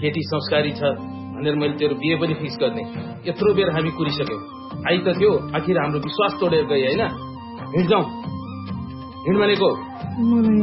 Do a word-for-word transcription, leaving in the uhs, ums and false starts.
केटी संस्कारी छ भनेर मैले तेरो बिहे पनि फिक्स गर्ने। यत्रो बेर हामी कुरिसक्यौं, आइ त थियो, आखिर हाम्रो विश्वास तोडेर गए होइन। हिँड जाउँ, हिँड भनेको।